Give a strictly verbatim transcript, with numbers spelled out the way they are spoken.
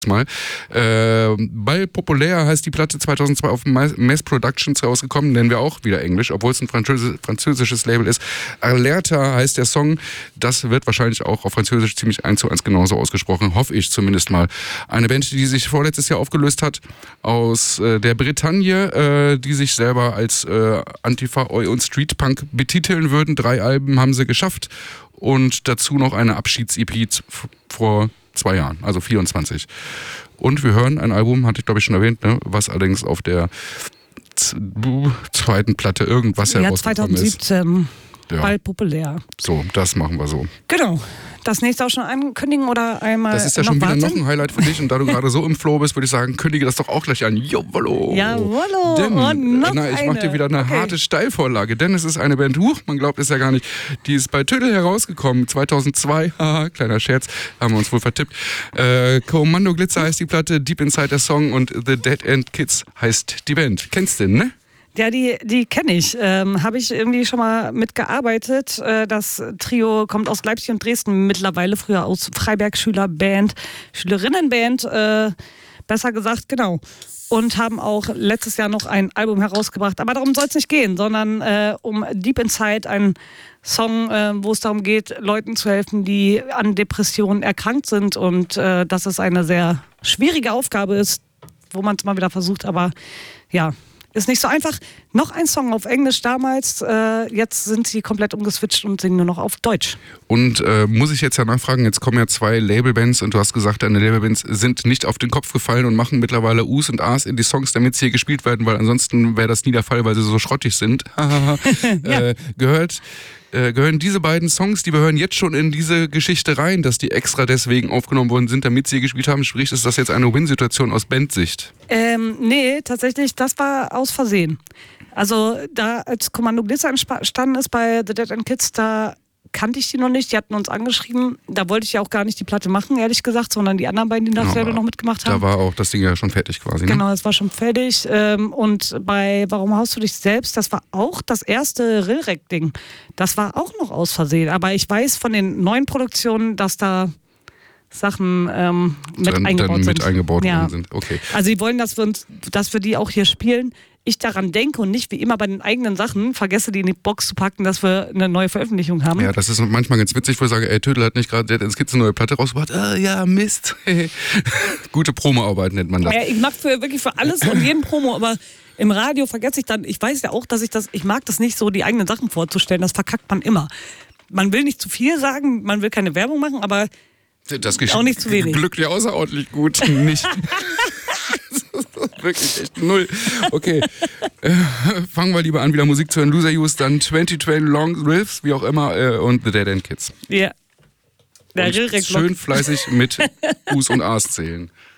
mal. Äh, Ball populär heißt die Platte zweitausendzwei auf Mass Productions rausgekommen, nennen wir auch wieder Englisch, obwohl es ein Französ- französisches Label ist. Alerta heißt der Song, das wird wahrscheinlich auch auf Französisch ziemlich eins zu eins genauso ausgesprochen, hoffe ich zumindest mal. Eine Band, die sich vorletztes Jahr aufgelöst hat, aus äh, der Bretagne, äh, die sich selber als äh, Antifa, Oi und Street Punk betiteln würden. Drei Alben haben sie geschafft und dazu noch eine Abschieds-E P vor zwei Jahren, also vierundzwanzig. Und wir hören ein Album, hatte ich glaube ich schon erwähnt, ne, was allerdings auf der z- zweiten Platte irgendwas Ja, herausgekommen ist. zweitausendsiebzehn. Ja. Bald populär. So, das machen wir so. Genau. Das nächste auch schon ankündigen oder einmal Das ist ja noch schon wieder warten? noch ein Highlight für dich und da du gerade so im Flow bist, würde ich sagen, kündige das doch auch gleich an. Jawollo! Jawollo! Denn, Und noch na, ich eine. mach dir wieder eine Okay. harte Steilvorlage, denn es ist eine Band, huch, man glaubt es ja gar nicht, die ist bei Tüdel herausgekommen, zweitausendzwei, haha, kleiner Scherz, haben wir uns wohl vertippt. Äh, Kommando Glitzer heißt die Platte, Deep Inside der Song und The Dead End Kids heißt die Band. Kennst du den, ne? Ja, die, die kenne ich. Ähm, Habe ich irgendwie schon mal mitgearbeitet. Äh, das Trio kommt aus Leipzig und Dresden mittlerweile, früher aus Freiberg, Schülerband, Schülerinnenband, äh, besser gesagt, genau. Und haben auch letztes Jahr noch ein Album herausgebracht. Aber darum soll es nicht gehen, sondern äh, um Deep Inside, ein Song, äh, wo es darum geht, Leuten zu helfen, die an Depressionen erkrankt sind. Und äh, dass es eine sehr schwierige Aufgabe ist, wo man es mal wieder versucht, aber ja, ist nicht so einfach. Noch ein Song auf Englisch damals, äh, jetzt sind sie komplett umgeswitcht und singen nur noch auf Deutsch. Und äh, muss ich jetzt ja nachfragen, jetzt kommen ja zwei Labelbands und du hast gesagt, deine Labelbands sind nicht auf den Kopf gefallen und machen mittlerweile Us und As in die Songs, damit sie hier gespielt werden, weil ansonsten wäre das nie der Fall, weil sie so schrottig sind. Ja. äh, gehört... Äh, gehören diese beiden Songs, die wir hören, jetzt schon in diese Geschichte rein, dass die extra deswegen aufgenommen worden sind, damit sie gespielt haben? Sprich, ist das jetzt eine Win-Situation aus Bandsicht? Ähm, nee, tatsächlich, das war aus Versehen. Also da, als Kommando Glitzer entstanden ist bei The Dead End Kids, da kannte ich die noch nicht, die hatten uns angeschrieben. Da wollte ich ja auch gar nicht die Platte machen, ehrlich gesagt, sondern die anderen beiden, die das Genau, selber noch mitgemacht haben. Da war auch das Ding ja schon fertig quasi, ne? Genau, das war schon fertig. Ähm, Und bei Warum haust du dich selbst, das war auch das erste Rilrek-Ding. Das war auch noch aus Versehen. Aber ich weiß von den neuen Produktionen, dass da Sachen ähm, mit dann, eingebaut dann sind. mit eingebaut Ja. worden sind. Okay. Also sie wollen, dass wir, uns, dass wir die auch hier spielen. Ich daran denke und nicht wie immer bei den eigenen Sachen vergesse, die in die Box zu packen, dass wir eine neue Veröffentlichung haben. Ja, das ist manchmal ganz witzig, wo ich sage, ey, Tödel hat nicht gerade Dead End Kids eine neue Platte rausgebracht. Ah, ja, Mist. Gute Promoarbeit nennt man das. Ja, ich mag für, wirklich für alles und jeden Promo, aber im Radio vergesse ich dann, ich weiß ja auch, dass ich das, ich mag das nicht so, die eigenen Sachen vorzustellen, das verkackt man immer. Man will nicht zu viel sagen, man will keine Werbung machen, aber das auch nicht zu wenig. Glück dir außerordentlich gut. Nicht. Wirklich echt null. Okay, äh, fangen wir lieber an, wieder Musik zu hören. Loser Use, dann zwanzig zwölf Long Riffs, wie auch immer, äh, und The Dead End Kids. Ja. Der Und Rilrek schön fleißig mit Us und As zählen.